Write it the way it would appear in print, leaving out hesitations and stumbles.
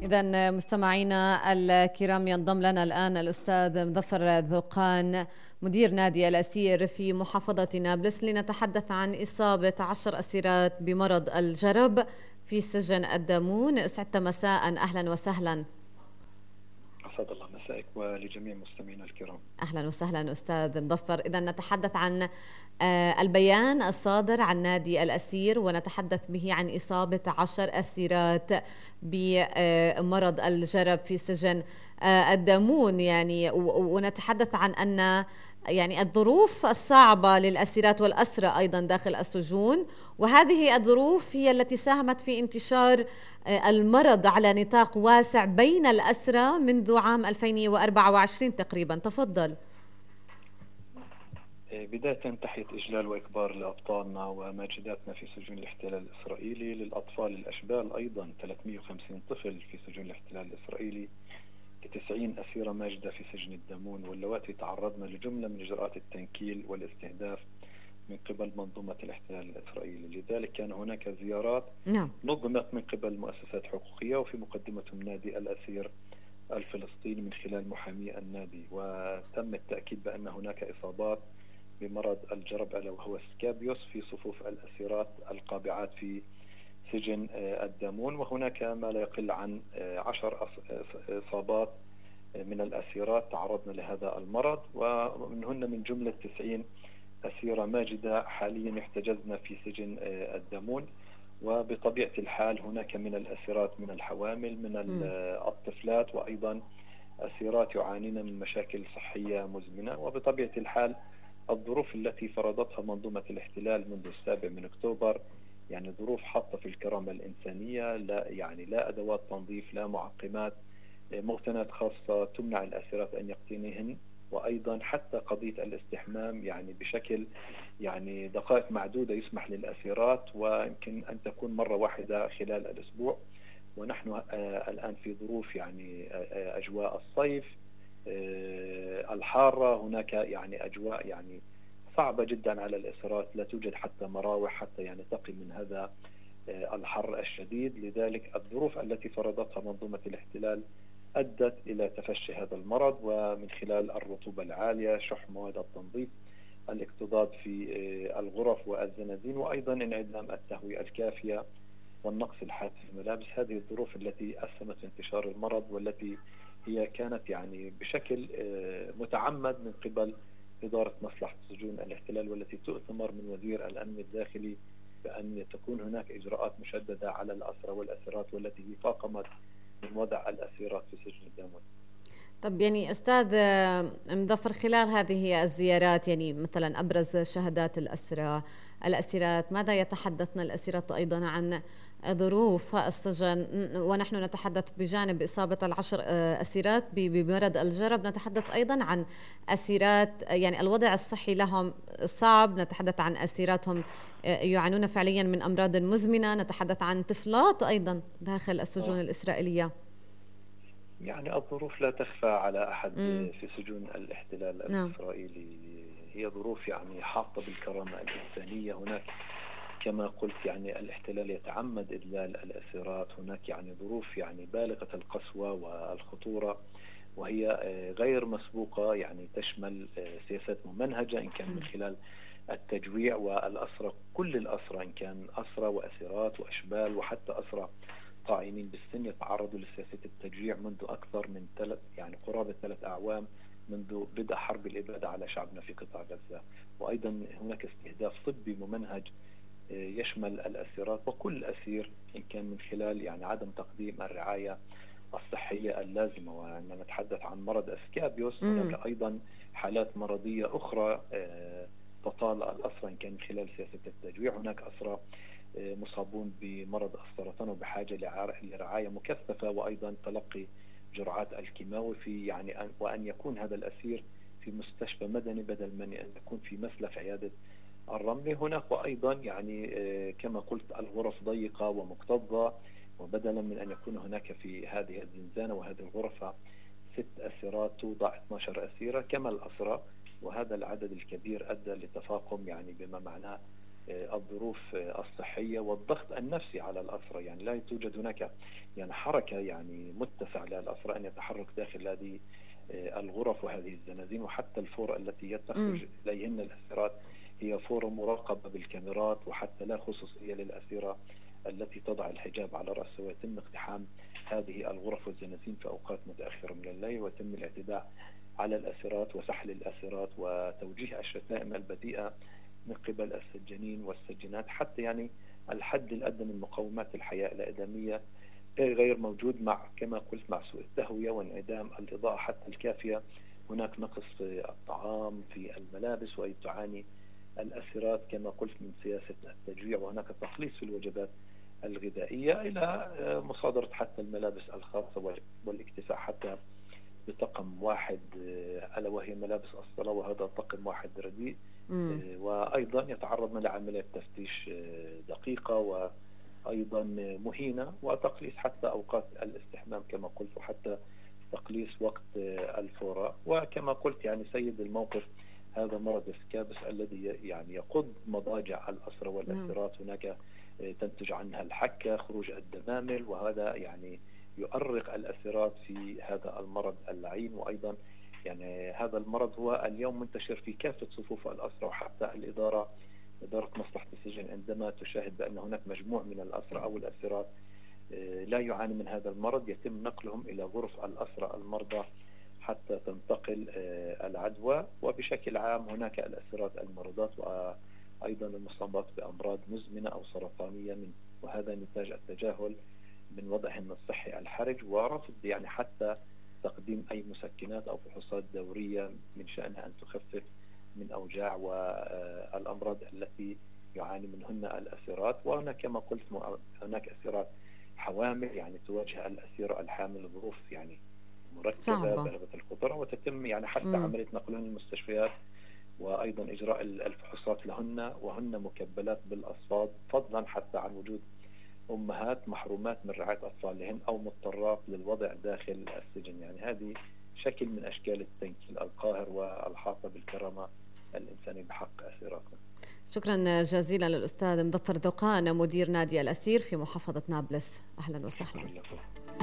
إذا مستمعينا الكرام ينضم لنا الآن الأستاذ مظفر ذوقان مدير نادي الأسير في محافظة نابلس لنتحدث عن إصابة 10 أسيرات بمرض الجرب في سجن الدامون. أسعدت مساء، أهلا وسهلا. أسعد الله مسائك ولجميع مستمعينا الكرام. أهلا وسهلا أستاذ مظفر. إذا نتحدث عن البيان الصادر عن نادي الأسير، ونتحدث به عن إصابة 10 أسيرات بمرض الجرب في سجن الدامون، يعني ونتحدث عن أن يعني الظروف الصعبة للأسيرات والأسرى أيضا داخل السجون، وهذه الظروف هي التي ساهمت في انتشار المرض على نطاق واسع بين الأسرى منذ عام 2024 تقريبا. تفضل. بداية تحية إجلال وإكبار لأبطالنا وماجداتنا في سجون الاحتلال الإسرائيلي. للأطفال الأشبال أيضا 350 طفل في سجون الاحتلال الإسرائيلي، ك90 أسيرة ماجدة في سجن الدامون، واللواتي تعرضن لجملة من إجراءات التنكيل والاستهداف من قبل منظومة الاحتلال الإسرائيلي. لذلك كان هناك زيارات نظمت من قبل مؤسسات حقوقية، وفي مقدمتهم نادي الأسير الفلسطيني من خلال محامي النادي، وتم التأكيد بأن هناك إصابات بمرض الجرب ألا وهو سكابيوس في صفوف الأسيرات القابعات في سجن الدامون. وهناك ما لا يقل عن 10 إصابات من الأسيرات تعرضن لهذا المرض، ومنهن من جملة 90 أسيرة ماجدة حاليا يحتجزن في سجن الدامون. وبطبيعة الحال هناك من الأسيرات من الحوامل، من الطفلات، وأيضا أسيرات يعانين من مشاكل صحية مزمنة. وبطبيعة الحال الظروف التي فرضتها منظومة الاحتلال منذ 7 أكتوبر يعني ظروف حاطة في الكرامة الإنسانية، لا أدوات تنظيف، لا معقمات، موطنات خاصة تمنع الأسيرات أن يقتنيهن، وأيضا حتى قضية الاستحمام يعني بشكل دقائق معدودة يسمح للأسيرات، ويمكن أن تكون مرة واحدة خلال الأسبوع. ونحن الآن في ظروف أجواء الصيف الحارة، هناك أجواء صعبة جدا على الأسيرات، لا توجد حتى مراوح حتى تقي من هذا الحر الشديد. لذلك الظروف التي فرضتها منظومة الاحتلال أدت إلى تفشي هذا المرض، ومن خلال الرطوبة العالية، شح مواد التنظيف، الاكتظاظ في الغرف والزنازين، وأيضا انعدام التهوية الكافية والنقص الحاد في الملابس. هذه الظروف التي أسهمت في انتشار المرض، والتي هي كانت بشكل متعمد من قبل إدارة مصلحة سجون الاحتلال، والتي تؤتمر من وزير الأمن الداخلي بأن تكون هناك إجراءات مشددة على الأسرى والأسيرات، والتي فاقمت من وضع الأسيرات في سجن الدامون. طب يعني أستاذ مظفر، خلال هذه الزيارات مثلا أبرز شهادات الأسيرات، ماذا يتحدثن الأسيرات أيضا عن ظروف السجن؟ ونحن نتحدث بجانب إصابة 10 أسيرات بمرض الجرب، نتحدث أيضا عن أسيرات الوضع الصحي لهم صعب، نتحدث عن أسيرات هم يعانون فعليا من أمراض مزمنة، نتحدث عن طفلات أيضا داخل السجون الإسرائيلية. الظروف لا تخفى على أحد في سجون الاحتلال الإسرائيلي. هي ظروف حاطة بالكرامة الإنسانية. هناك كما قلت الاحتلال يتعمد إذلال الأسيرات. هناك ظروف بالغة القسوة والخطورة، وهي غير مسبوقة، تشمل سياسات ممنهجة إن كان من خلال التجويع، والأسرى كل الأسرى إن كان أسرى وأسيرات وأشبال وحتى أسرى طاعنين بالسن يتعرضوا لسياسة التجويع منذ أكثر من قرابة 3 أعوام منذ بدء حرب الإبادة على شعبنا في قطاع غزة. وأيضا هناك استهداف طبي ممنهج يشمل الأسيرات وكل أسير إن كان من خلال عدم تقديم الرعاية الصحية اللازمة. وعندما نتحدث عن مرض اسكابيوس هناك أيضا حالات مرضية أخرى تطال الأسرى إن كان من خلال سياسة التجويع. هناك أسرى مصابون بمرض السرطان وبحاجة لرعاية مكثفة، وأيضا تلقي جرعات الكيماوي في وأن يكون هذا الأسير في مستشفى مدني بدل من أن يكون في مسلخ عيادة الرملة. هناك وأيضا كما قلت الغرف ضيقة ومكتظة، وبدلا من أن يكون هناك في هذه الزنزانة وهذه الغرفة 6 أسيرات توضع 12 أسيرة كما الأسرى، وهذا العدد الكبير أدى لتفاقم بما معناه الظروف الصحية والضغط النفسي على الأسرى. يعني لا توجد هناك يعني حركة يعني متسع للأسرى أن يتحرك داخل هذه الغرف وهذه الزنازين، وحتى الفور التي تخرج إليهن الأسيرات هي فور مراقبة بالكاميرات، وحتى لا خصوصية للأسيرة التي تضع الحجاب على رأسها، ويتم اقتحام هذه الغرف والزنازين في أوقات متأخرة من الليل، ويتم الاعتداء على الأسيرات وسحل الأسيرات وتوجيه الشتائم البذيئة من قبل السجانين والسجينات، حتى يعني الحد الأدنى من مقومات الحياة الآدمية غير موجود، مع كما قلت مع سوء التهوية وانعدام الإضاءة حتى الكافية. هناك نقص في الطعام في الملابس، وتعاني الأسيرات كما قلت من سياسة التجويع، وهناك تقليص في الوجبات الغذائية إلى مصادرة حتى الملابس الخاصة والاكتفاء حتى بطقم واحد، ألا وهي ملابس الصلاة، وهذا طقم واحد رديء. وأيضا يتعرض من لعملية تفتيش دقيقة وأيضا مهينة، وتقليص حتى أوقات الاستحمام كما قلت، وحتى تقليص وقت الفوراء. وكما قلت يعني سيد الموقف هذا مرض السكابس الذي يعني يقض مضاجع الأسرى والأسيرات. هناك تنتج عنها الحكة، خروج الدمامل، وهذا يعني يؤرق الأسيرات في هذا المرض اللعين. وأيضا يعني هذا المرض هو اليوم منتشر في كافة صفوف الأسرى، وحتى إدارة مصلحة السجن عندما تشاهد بأن هناك مجموع من الأسرى أو الأسيرات لا يعاني من هذا المرض، يتم نقلهم إلى غرف الأسرى المرضى حتى تنتقل العدوى. وبشكل عام هناك الأسيرات المرضات وأيضا المصابات بأمراض مزمنة أو سرطانية، وهذا نتاج التجاهل من وضعهم الصحي الحرج، ورفض يعني حتى تقديم أي مسكنات أو فحوصات دورية من شأنها أن تخفف من أوجاع والأمراض التي يعاني منهن الأسيرات. وهناك كما قلت هناك أسيرات حوامل، يعني تواجه الأسيرة الحامل ظروف يعني مركبة بالغة الخطورة، وتتم يعني حتى عملية نقلهن للمستشفيات، وأيضا إجراء الفحوصات لهن وهن مكبلات بالأصفاد، فضلا حتى عن وجود أمهات محرومات من رعاية أطفالهن أو مضطرات للوضع داخل السجن. يعني هذه شكل من أشكال التنكيل القاهر والحاطة بالكرامة الإنسانية بحق أسيراتنا. شكرا جزيلا للأستاذ مظفر ذوقان، مدير نادي الأسير في محافظة نابلس. أهلا وسهلا.